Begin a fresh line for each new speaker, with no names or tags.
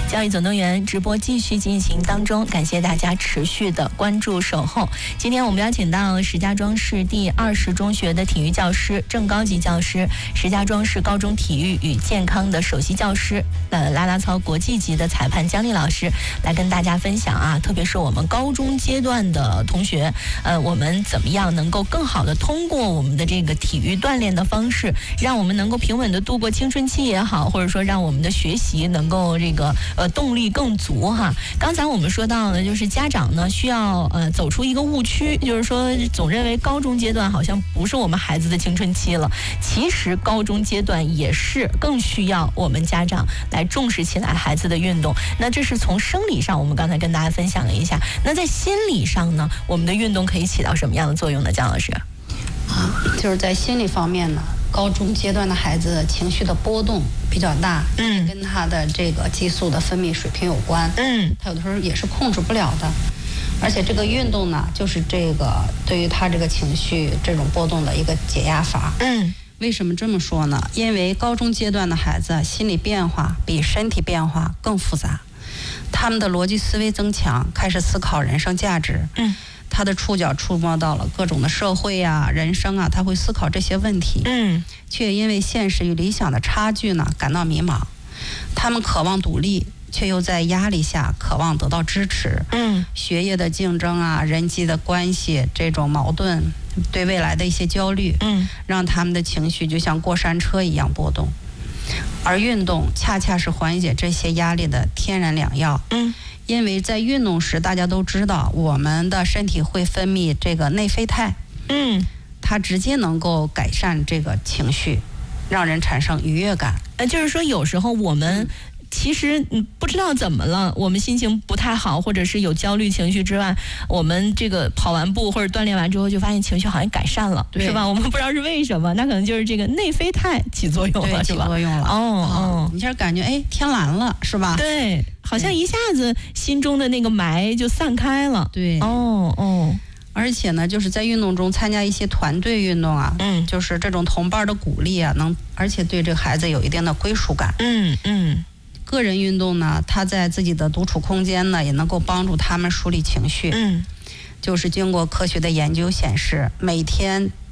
教育总动员直播继续进行当中，感谢大家持续的关注守候。今天我们邀请到石家庄市第20中学的体育教师、正高级教师，石家庄市高中体育与健康的首席教师，啦啦操国际级的裁判姜丽老师来跟大家分享啊，特别是我们高中阶段的同学，我们怎么样能够更好的通过我们的这个体育锻炼的方式，让我们能够平稳的度过青春期也好，或者说让我们的学习能够这个动力更足哈。刚才我们说到呢，就是家长呢需要走出一个误区，就是说总认为高中阶段好像不是我们孩子的青春期了，其实高中阶段也是更需要我们家长来重视起来孩子的运动。那这是从生理上我们刚才跟大家分享了一下，那在心理上呢，我们的运动可以起到什么样的作用呢？姜老师
就是在心理方面呢，高中阶段的孩子情绪的波动比较大，跟他的这个激素的分泌水平有关，他有的时候也是控制不了的。而且这个运动呢，就是这个对于他这个情绪这种波动的一个解压法。为什么这么说呢？因为高中阶段的孩子心理变化比身体变化更复杂，他们的逻辑思维增强，开始思考人生价值。他的触角触摸到了各种的社会啊、人生啊，他会思考这些问题。却因为现实与理想的差距呢，感到迷茫。他们渴望独立，却又在压力下渴望得到支持。学业的竞争啊，人际的关系这种矛盾，对未来的一些焦虑，让他们的情绪就像过山车一样波动。而运动恰恰是缓解这些压力的天然良药。因为在运动时，大家都知道我们的身体会分泌这个内啡肽，它直接能够改善这个情绪，让人产生愉悦感。
就是说有时候我们其实不知道怎么了，我们心情不太好，或者是有焦虑情绪之外，我们这个跑完步或者锻炼完之后，就发现情绪好像改善了，是吧？我们不知道是为什么，那可能就是这个内啡肽起作用了，是吧？起作用
了。你现在感觉天蓝了，是吧？
对，好像一下子心中的那个霾就散开了。
对。而且呢，就是在运动中参加一些团队运动啊，就是这种同伴的鼓励啊，而且对这个孩子有一定的归属感。个人运动呢，他在自己的独处空间呢，也能够帮助他们梳理情绪。就是经过科学的研究显示，每天